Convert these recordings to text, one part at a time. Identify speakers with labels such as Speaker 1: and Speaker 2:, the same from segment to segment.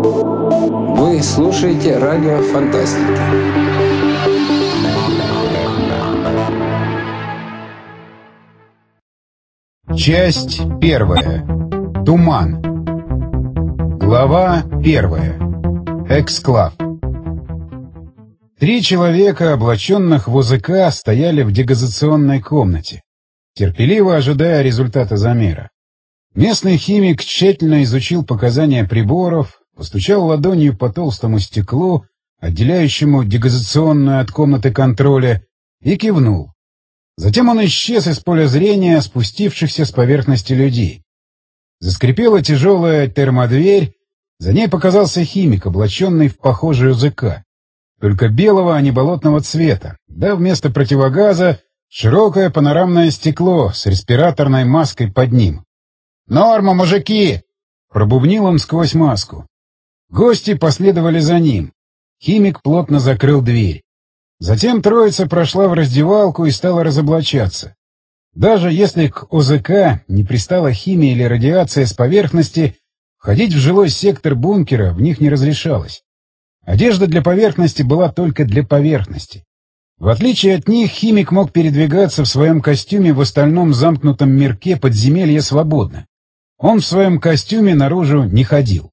Speaker 1: Вы слушаете радио Фантастика.
Speaker 2: Часть первая. Туман. Глава первая. Эксклав. 3 человека, облаченных в ОЗК, стояли в дегазационной комнате, терпеливо ожидая результата замера. Местный химик тщательно изучил показания приборов, постучал ладонью по толстому стеклу, отделяющему дегазационную от комнаты контроля, и кивнул. Затем он исчез из поля зрения спустившихся с поверхности людей. Заскрипела тяжелая термодверь, за ней показался химик, облаченный в похожий ОЗК, только белого, а не болотного цвета, да вместо противогаза широкое панорамное стекло с респираторной маской под ним. «Норма, мужики!» — пробубнил он сквозь маску. Гости последовали за ним. Химик плотно закрыл дверь. Затем троица прошла в раздевалку и стала разоблачаться. Даже если к ОЗК не пристала химия или радиация с поверхности, входить в жилой сектор бункера в них не разрешалось. Одежда для поверхности была только для поверхности. В отличие от них, химик мог передвигаться в своем костюме в остальном замкнутом мирке подземелья свободно. Он в своем костюме наружу не ходил.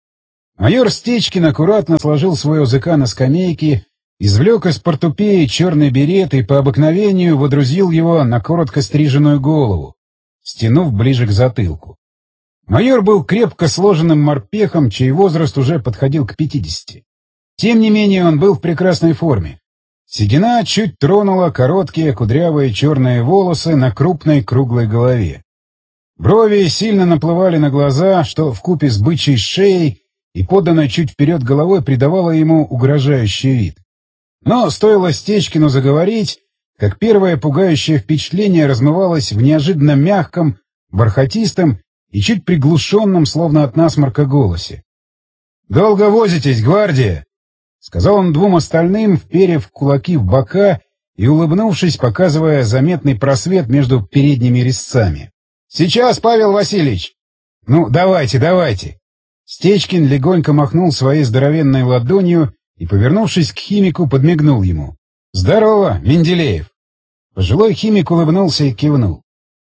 Speaker 2: Майор Стечкин аккуратно сложил свой ОЗК на скамейке, извлек из портупеи черный берет и по обыкновению водрузил его на коротко стриженную голову, стянув ближе к затылку. Майор был крепко сложенным морпехом, чей возраст уже подходил к 50. Тем не менее он был в прекрасной форме. Седина чуть тронула короткие кудрявые черные волосы на крупной круглой голове. Брови сильно наплывали на глаза, что вкупе с бычьей шеей и поданной чуть вперед головой придавало ему угрожающий вид. Но стоило Стечкину заговорить, как первое пугающее впечатление размывалось в неожиданно мягком, бархатистом и чуть приглушенном, словно от насморка, голосе. «Долго возитесь, гвардия!» — сказал он двум остальным, вперев кулаки в бока и улыбнувшись, показывая заметный просвет между передними резцами. «Сейчас, Павел Васильевич!» «Ну, давайте, давайте!» Стечкин легонько махнул своей здоровенной ладонью и, повернувшись к химику, подмигнул ему. «Здорово, Менделеев!» Пожилой химик улыбнулся и кивнул.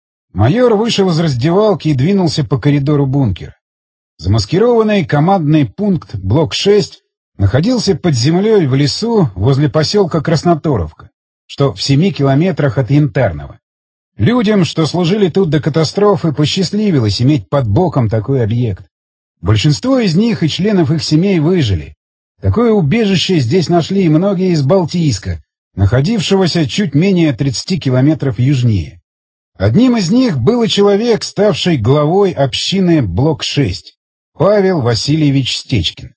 Speaker 2: Майор вышел из раздевалки и двинулся по коридору бункера. Замаскированный командный пункт Блок-6 находился под землей в лесу возле поселка Красноторовка, что в 7 километрах от Янтарного. Людям, что служили тут до катастрофы, посчастливилось иметь под боком такой объект. Большинство из них и членов их семей выжили. Такое убежище здесь нашли и многие из Балтийска, находившегося чуть менее 30 километров южнее. Одним из них был и человек, ставший главой общины Блок-6, Павел Васильевич Стечкин.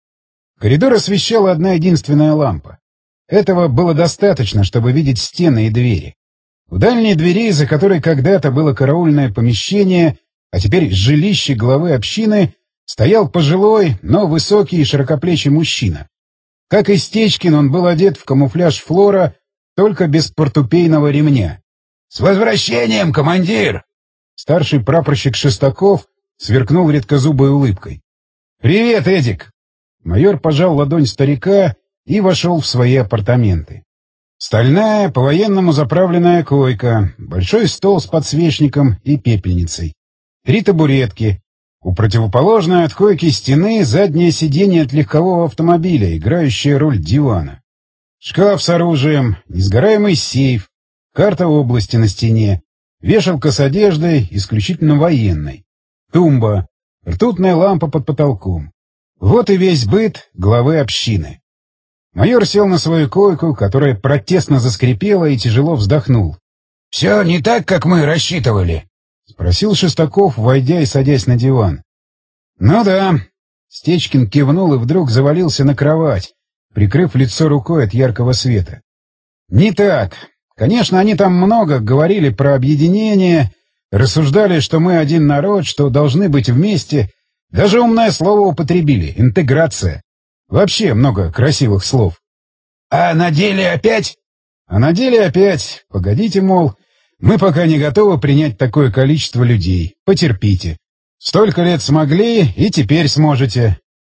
Speaker 2: Коридор освещала одна единственная лампа. Этого было достаточно, чтобы видеть стены и двери. У дальней двери, за которой когда-то было караульное помещение, а теперь жилище главы общины, стоял пожилой, но высокий и широкоплечий мужчина. Как и Стечкин, он был одет в камуфляж флора, только без портупейного ремня. «С возвращением, командир!» Старший прапорщик Шестаков сверкнул редкозубой улыбкой. «Привет, Эдик!» Майор пожал ладонь старика и вошел в свои апартаменты. Стальная, по-военному заправленная койка, большой стол с подсвечником и пепельницей, 3 табуретки. У противоположной от койки стены заднее сиденье от легкового автомобиля, играющее роль дивана. Шкаф с оружием, несгораемый сейф, карта области на стене, вешалка с одеждой, исключительно военной, тумба, ртутная лампа под потолком. Вот и весь быт главы общины. Майор сел на свою койку, которая протестно заскрипела, и тяжело вздохнул. — Все не так, как мы рассчитывали? — спросил Шестаков, войдя и садясь на диван. — Ну да. Стечкин кивнул и вдруг завалился на кровать, прикрыв лицо рукой от яркого света. — Не так. Конечно, они там много говорили про объединение, рассуждали, что мы один народ, что должны быть вместе. Даже умное слово употребили — интеграция. Вообще много красивых слов. А на деле опять? А на деле опять. Погодите, мол, мы пока не готовы принять такое количество людей. Потерпите. Столько лет смогли, и теперь сможете.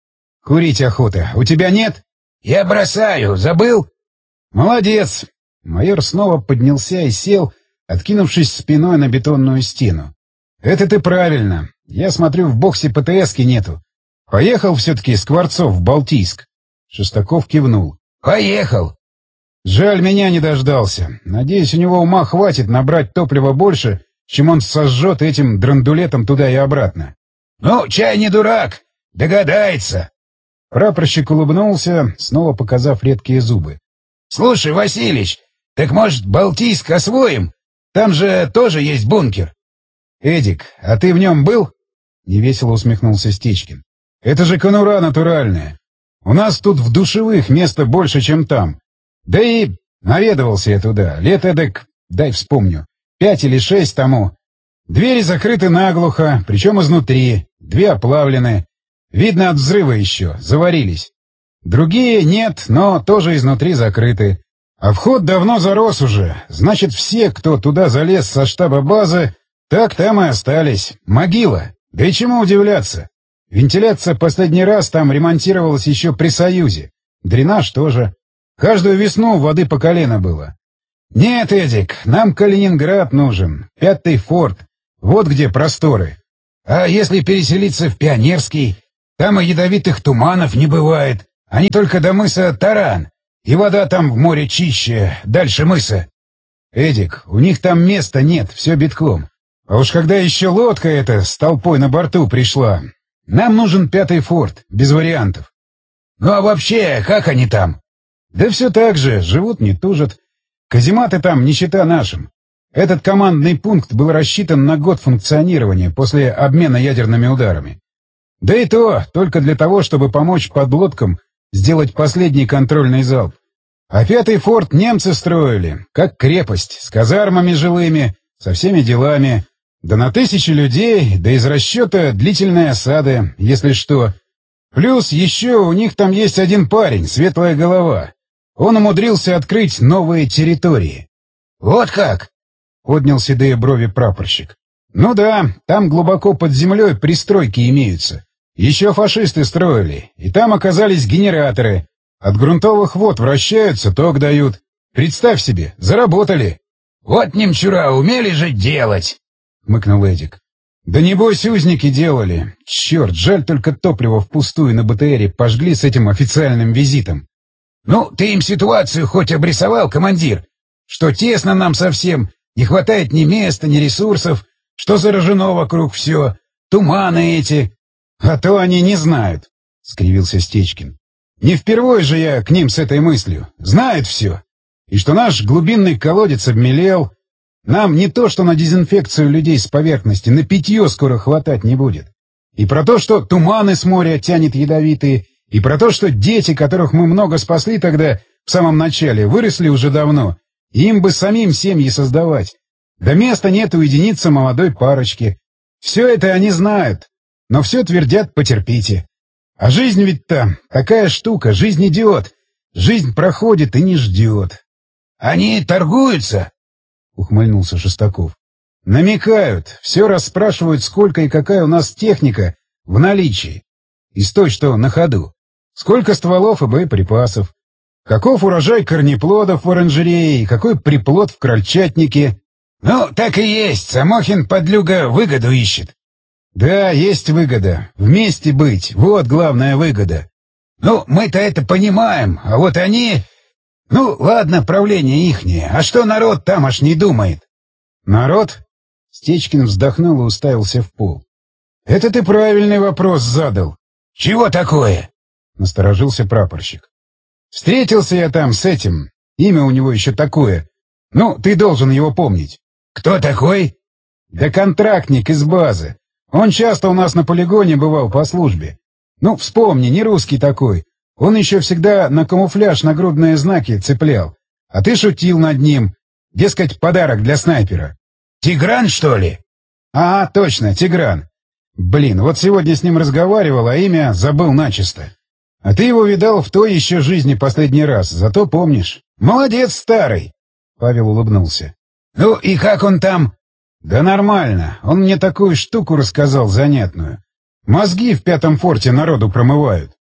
Speaker 2: Курить охота. У тебя нет?
Speaker 3: Я бросаю. Забыл?
Speaker 2: Молодец. Майор снова поднялся и сел, откинувшись спиной на бетонную стену. Это ты правильно. Я смотрю, в боксе ПТСки нету. Поехал все-таки Скворцов в Балтийск. Шестаков кивнул.
Speaker 3: Поехал.
Speaker 2: Жаль, меня не дождался. Надеюсь, у него ума хватит набрать топлива больше, чем он сожжет этим драндулетом туда и обратно.
Speaker 3: Ну, чай не дурак. Догадается.
Speaker 2: Прапорщик улыбнулся, снова показав редкие зубы.
Speaker 3: Слушай, Василич, так может Балтийск освоим? Там же тоже есть бункер.
Speaker 2: Эдик, а ты в нем был? Невесело усмехнулся Стечкин. Это же конура натуральная. У нас тут в душевых места больше, чем там. Да и наведывался я туда. Лет эдак, дай вспомню, 5 или 6 тому. Двери закрыты наглухо, причем изнутри. 2 оплавлены. Видно от взрыва еще, заварились. Другие нет, но тоже изнутри закрыты. А вход давно зарос уже. Значит, все, кто туда залез со штаба базы, так там и остались. Могила. Да и чему удивляться? Вентиляция последний раз там ремонтировалась еще при Союзе. Дренаж тоже. Каждую весну воды по колено было. Нет, Эдик, нам Калининград нужен. 5-й форт. Вот где просторы.
Speaker 3: А если переселиться в Пионерский? Там и ядовитых туманов не бывает. Они только до мыса Таран. И вода там в море чище, дальше мыса.
Speaker 2: Эдик, у них там места нет, все битком. А уж когда еще лодка эта с толпой на борту пришла... Нам нужен 5-й форт, без вариантов.
Speaker 3: Ну а вообще, как они там?
Speaker 2: Да все так же, живут не тужат. Казематы там, не чета нашим. Этот командный пункт был рассчитан на год функционирования после обмена ядерными ударами. Да и то только для того, чтобы помочь подлодкам сделать последний контрольный залп. А 5-й форт немцы строили, как крепость, с казармами жилыми, со всеми делами. Да на 1000 людей, да из расчета длительной осады, если что. Плюс еще у них там есть один парень, светлая голова. Он умудрился открыть новые территории.
Speaker 3: Вот как?
Speaker 2: Поднял седые брови прапорщик. Ну да, там глубоко под землей пристройки имеются. Еще фашисты строили, и там оказались генераторы. От грунтовых вод вращаются, ток дают. Представь себе, заработали.
Speaker 3: Вот немчура, умели же делать.
Speaker 2: — хмыкнул Эдик. «Да небось узники делали. Черт, жаль, только топливо впустую на БТРе пожгли с этим официальным визитом».
Speaker 3: «Ну, ты им ситуацию хоть обрисовал, командир? Что тесно нам совсем, не хватает ни места, ни ресурсов, что заражено вокруг все, туманы эти».
Speaker 2: «А то они не знают», — скривился Стечкин. «Не впервой же я к ним с этой мыслью. Знают все. И что наш глубинный колодец обмелел. Нам не то, что на дезинфекцию людей с поверхности, на питье скоро хватать не будет. И про то, что туманы с моря тянет ядовитые, и про то, что дети, которых мы много спасли тогда, в самом начале, выросли уже давно, и им бы самим семьи создавать. Да места нет уединиться молодой парочке. Все это они знают, но все твердят «потерпите». А жизнь ведь-то такая штука, жизнь идет, жизнь проходит и не ждет.
Speaker 3: «Они торгуются?»
Speaker 2: — ухмыльнулся Шестаков. «Намекают, все расспрашивают, сколько и какая у нас техника в наличии. Из той, что на ходу. Сколько стволов и боеприпасов. Каков урожай корнеплодов в оранжерее и какой приплод в крольчатнике».
Speaker 3: «Ну, так и есть, Самохин, подлюга, выгоду ищет».
Speaker 2: «Да, есть выгода. Вместе быть. Вот главная выгода».
Speaker 3: «Ну, мы-то это понимаем, а вот они... Ну, ладно, правление ихнее, а что народ тамошний думает?»
Speaker 2: «Народ?» Стечкин вздохнул и уставился в пол. «Это ты правильный вопрос задал».
Speaker 3: «Чего такое?»
Speaker 2: — насторожился прапорщик. «Встретился я там с этим. Имя у него еще такое. Ну, ты должен его помнить».
Speaker 3: «Кто такой?»
Speaker 2: «Да контрактник из базы. Он часто у нас на полигоне бывал по службе. Ну, вспомни, не русский такой. Он еще всегда на камуфляж нагрудные знаки цеплял. А ты шутил над ним. Дескать, подарок для снайпера».
Speaker 3: «Тигран, что ли?»
Speaker 2: «А, точно, Тигран. Блин, вот сегодня с ним разговаривал, а имя забыл начисто. А ты его видал в той еще жизни последний раз, зато помнишь. Молодец, старый!» Павел улыбнулся.
Speaker 3: «Ну и как он там?»
Speaker 2: «Да нормально. Он мне такую штуку рассказал занятную. Мозги в 5-м форте народу промывают.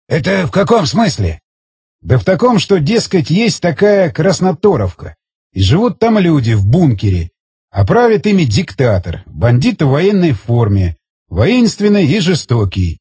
Speaker 3: Это в каком смысле?
Speaker 2: Да в таком, что, дескать, есть такая Красноторовка, и живут там люди в бункере, а правит ими диктатор, бандит в военной форме, воинственный и жестокий.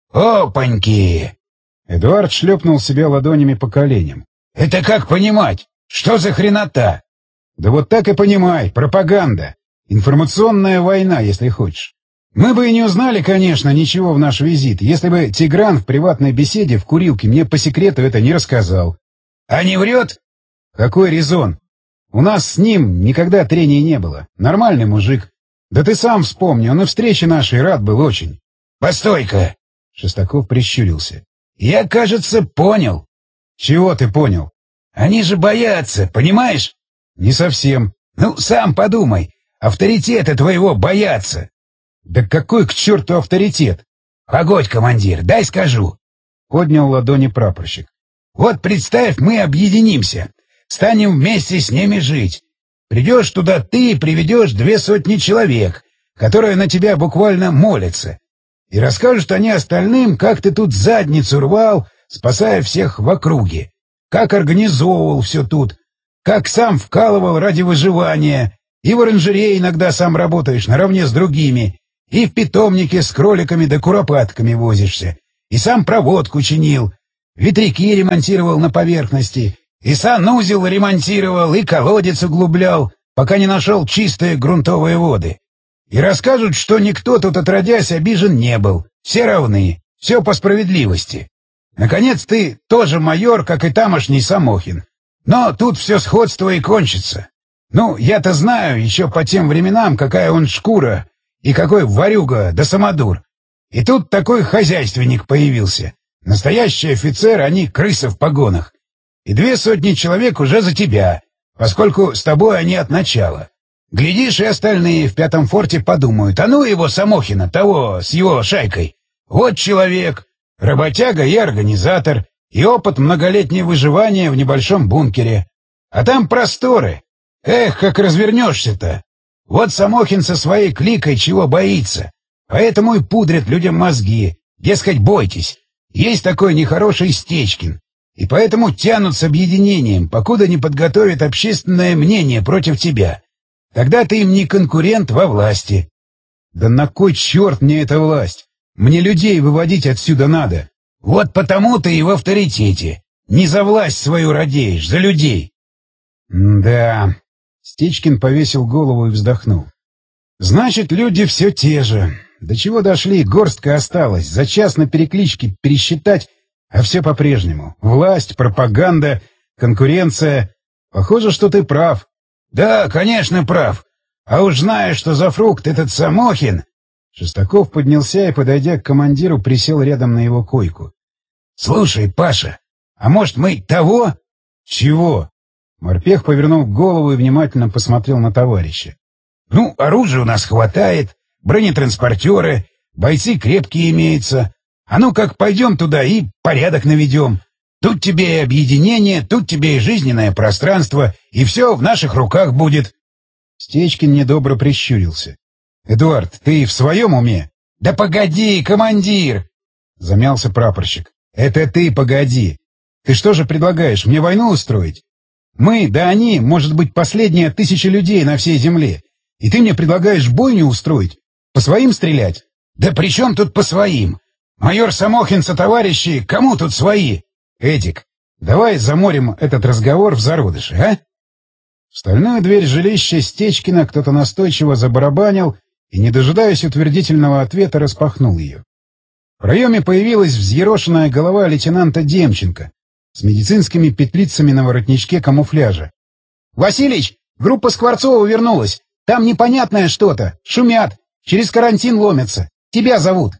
Speaker 3: Опаньки!
Speaker 2: Эдуард шлепнул себя ладонями по коленям.
Speaker 3: Это как понимать? Что за хренота?
Speaker 2: Да вот так и понимай, пропаганда. Информационная война, если хочешь. Мы бы и не узнали, конечно, ничего в наш визит, если бы Тигран в приватной беседе в курилке мне по секрету это не рассказал.
Speaker 3: А не врет?
Speaker 2: Какой резон? У нас с ним никогда трений не было. Нормальный мужик. Да ты сам вспомни, он и встрече нашей рад был очень.
Speaker 3: Постой-ка!
Speaker 2: Шестаков прищурился.
Speaker 3: Я, кажется, понял.
Speaker 2: Чего ты понял?
Speaker 3: Они же боятся, понимаешь?
Speaker 2: Не совсем.
Speaker 3: Ну, сам подумай. Авторитета твоего боятся.
Speaker 2: Да какой к черту авторитет?
Speaker 3: Погодь, командир, дай скажу.
Speaker 2: Поднял ладони прапорщик.
Speaker 3: Вот представь, мы объединимся. Станем вместе с ними жить. Придешь туда ты и приведешь 200 человек, которые на тебя буквально молятся. И расскажут они остальным, как ты тут задницу рвал, спасая всех в округе. Как организовывал все тут. Как сам вкалывал ради выживания. И в оранжерее иногда сам работаешь наравне с другими. И в питомнике с кроликами да куропатками возишься. И сам проводку чинил. Ветряки ремонтировал на поверхности. И санузел ремонтировал, и колодец углублял, пока не нашел чистые грунтовые воды. И расскажут, что никто тут отродясь обижен не был. Все равны. Все по справедливости. Наконец, ты тоже майор, как и тамошний Самохин. Но тут все сходство и кончится. Ну, я-то знаю еще по тем временам, какая он шкура и какой ворюга да самодур. И тут такой хозяйственник появился. Настоящий офицер, а не крыса в погонах. И 200 человек уже за тебя, поскольку с тобой они от начала. Глядишь, и остальные в пятом форте подумают, а ну его Самохина, того, с его шайкой. Вот человек, работяга и организатор, и опыт многолетнего выживания в небольшом бункере. А там просторы. Эх, как развернешься-то. Вот Самохин со своей кликой чего боится. Поэтому и пудрят людям мозги. Дескать, бойтесь. Есть такой нехороший Стечкин. И поэтому тянут с объединением, покуда не подготовят общественное мнение против тебя. Тогда ты им не конкурент во власти. Да на кой черт мне эта власть? Мне людей выводить отсюда надо. Вот потому ты и в авторитете. Не за власть свою радеешь, за людей. Да. Стечкин повесил голову и вздохнул. Значит, люди все те же. До чего дошли, горстка осталась. За час на перекличке пересчитать, а все по-прежнему. Власть, пропаганда, конкуренция. Похоже, что ты прав. Да, конечно, прав. А уж зная, что за фрукт этот Самохин... Шестаков поднялся и, подойдя к командиру, присел рядом на его койку. — Слушай, Паша, а может мы того? — Чего? Морпех повернул голову и внимательно посмотрел на товарища. — Ну, оружия у нас хватает, бронетранспортеры, бойцы крепкие имеются. А ну как пойдем туда и порядок наведем. Тут тебе и объединение, тут тебе и жизненное пространство, и все в наших руках будет. Стечкин недобро прищурился. — Эдуард, ты в своем уме? — Да погоди, командир! — замялся прапорщик. — Это ты погоди. Ты что же предлагаешь, мне войну устроить? Мы, да они, может быть, последние 1000 людей на всей земле. И ты мне предлагаешь бойню устроить? По своим стрелять? Да при чем тут по своим? Майор Самохин со товарищи, кому тут свои? Эдик, давай заморим этот разговор в зародыше, а? В стальную дверь жилища Стечкина кто-то настойчиво забарабанил и, не дожидаясь утвердительного ответа, распахнул ее. В проеме появилась взъерошенная голова лейтенанта Демченко с медицинскими петлицами на воротничке камуфляжа. — Василич, группа Скворцова вернулась. Там непонятное что-то. Шумят. Через карантин ломятся. Тебя зовут.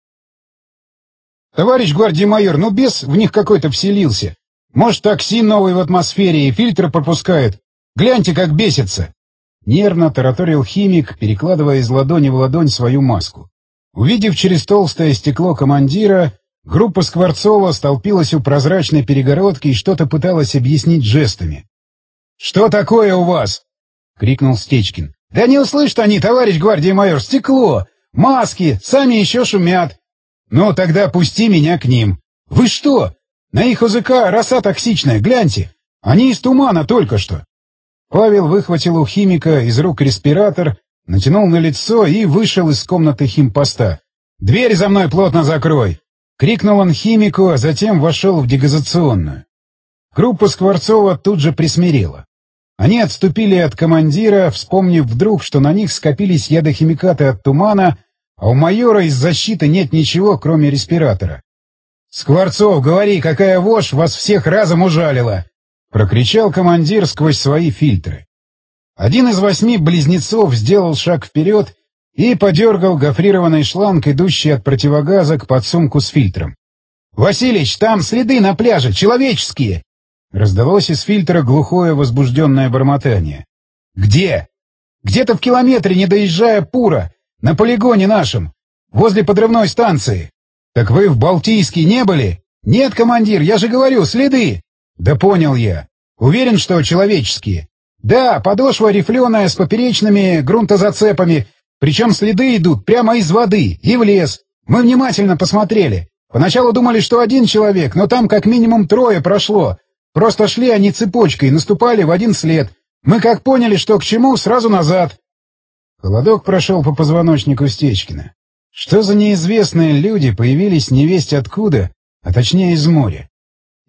Speaker 3: — Товарищ гвардии майор, ну бес в них какой-то вселился. Может, токсин новый в атмосфере и фильтры пропускают. Гляньте, как бесится. Нервно тараторил химик, перекладывая из ладони в ладонь свою маску. Увидев через толстое стекло командира, группа Скворцова столпилась у прозрачной перегородки и что-то пыталась объяснить жестами. — Что такое у вас? — крикнул Стечкин. — Да не услышат они, товарищ гвардии майор, стекло, маски, сами еще шумят. — Ну, тогда пусти меня к ним.
Speaker 2: «Вы что? На их ОЗК роса токсичная, гляньте! Они из тумана только что!» Павел выхватил у химика из рук респиратор, натянул на лицо и вышел из комнаты химпоста. «Дверь за мной плотно закрой!» — крикнул он химику, а затем вошел в дегазационную. Группа Скворцова тут же присмирела. Они отступили от командира, вспомнив вдруг, что на них скопились ядохимикаты от тумана, а у майора из защиты нет ничего, кроме респиратора. «Скворцов, говори, какая вошь вас всех разом ужалила!» — прокричал командир сквозь свои фильтры. Один из 8 близнецов сделал шаг вперед и подергал гофрированный шланг, идущий от противогаза к подсумку с фильтром. «Василич, там следы на пляже, человеческие!» Раздалось из фильтра глухое возбужденное бормотание. «Где?» «Где-то в километре, не доезжая Пура, на полигоне нашем, возле подрывной станции». «Так вы в Балтийске не были?» «Нет, командир, я же говорю, следы!» «Да понял я. Уверен, что человеческие?» «Да, подошва рифленая с поперечными грунтозацепами, причем следы идут прямо из воды и в лес. Мы внимательно посмотрели. Поначалу думали, что один человек, но там как минимум 3 прошло. Просто шли они цепочкой, наступали в один след. Мы как поняли, что к чему, сразу назад». Холодок прошел по позвоночнику Стечкина. Что за неизвестные люди появились невесть откуда, а точнее из моря?